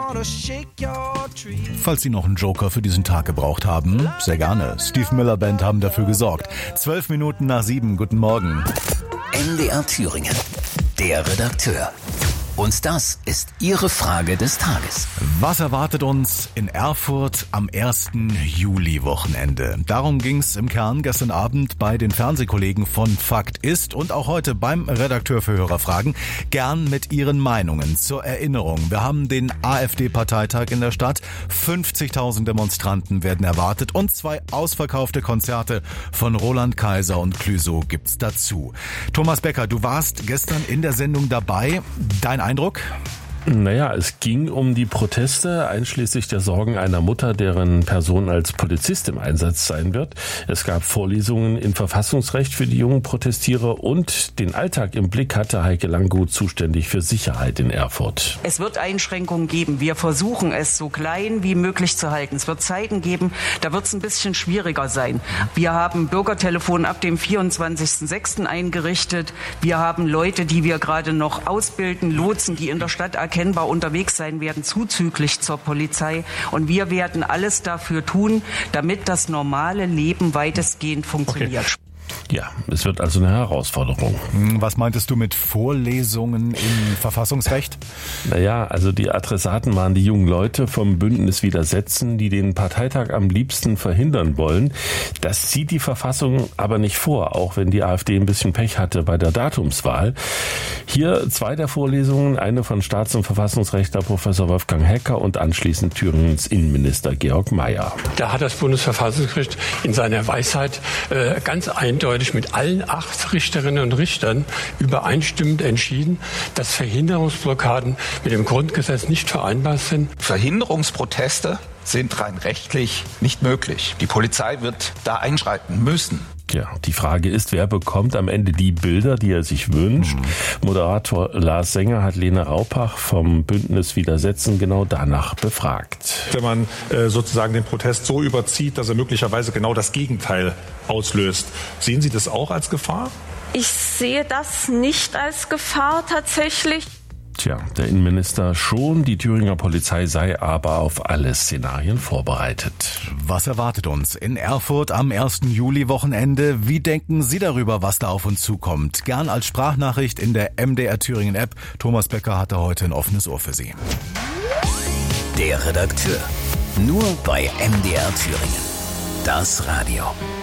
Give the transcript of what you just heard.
Falls Sie noch einen Joker für diesen Tag gebraucht haben, sehr gerne. Steve Miller Band haben dafür gesorgt. 12 Minuten nach 7, guten Morgen. MDR Thüringen, der Redakteur. Und das ist Ihre Frage des Tages. Was erwartet uns in Erfurt am 1. Juli-Wochenende? Darum ging's im Kern gestern Abend bei den Fernsehkollegen von Fakt ist und auch heute beim Redakteur für Hörerfragen. Gern mit Ihren Meinungen. Zur Erinnerung, wir haben den AfD-Parteitag in der Stadt. 50.000 Demonstranten werden erwartet und 2 ausverkaufte Konzerte von Roland Kaiser und Clouseau gibt's dazu. Thomas Becker, du warst gestern in der Sendung dabei. Dein Eindruck? Naja, es ging um die Proteste, einschließlich der Sorgen einer Mutter, deren Person als Polizist im Einsatz sein wird. Es gab Vorlesungen in Verfassungsrecht für die jungen Protestierer und den Alltag im Blick hatte Heike Langgut, zuständig für Sicherheit in Erfurt. Es wird Einschränkungen geben. Wir versuchen es so klein wie möglich zu halten. Es wird Zeiten geben, da wird es ein bisschen schwieriger sein. Wir haben Bürgertelefon ab dem 24.06. eingerichtet. Wir haben Leute, die wir gerade noch ausbilden, Lotsen, die in der Stadt erkennbar unterwegs sein werden, zuzüglich zur Polizei. Und wir werden alles dafür tun, damit das normale Leben weitestgehend funktioniert. Okay. Ja, es wird also eine Herausforderung. Was meintest du mit Vorlesungen im Verfassungsrecht? Naja, also die Adressaten waren die jungen Leute vom Bündnis Widersetzen, die den Parteitag am liebsten verhindern wollen. Das sieht die Verfassung aber nicht vor, auch wenn die AfD ein bisschen Pech hatte bei der Datumswahl. Hier 2 der Vorlesungen, eine von Staats- und Verfassungsrechtler Professor Wolfgang Hecker und anschließend Thüringens Innenminister Georg Mayer. Da hat das Bundesverfassungsgericht in seiner Weisheit ganz eindeutig mit allen 8 Richterinnen und Richtern übereinstimmend entschieden, dass Verhinderungsblockaden mit dem Grundgesetz nicht vereinbar sind. Verhinderungsproteste sind rein rechtlich nicht möglich. Die Polizei wird da einschreiten müssen. Ja, die Frage ist, wer bekommt am Ende die Bilder, die er sich wünscht? Moderator Lars Sänger hat Lena Raupach vom Bündnis Widersetzen genau danach befragt. Wenn man sozusagen den Protest so überzieht, dass er möglicherweise genau das Gegenteil auslöst. Sehen Sie das auch als Gefahr? Ich sehe das nicht als Gefahr tatsächlich. Tja, der Innenminister schon, die Thüringer Polizei sei aber auf alle Szenarien vorbereitet. Was erwartet uns in Erfurt am 1. Juli-Wochenende? Wie denken Sie darüber, was da auf uns zukommt? Gern als Sprachnachricht in der MDR Thüringen App. Thomas Becker hatte heute ein offenes Ohr für Sie. Der Redakteur. Nur bei MDR Thüringen. Das Radio.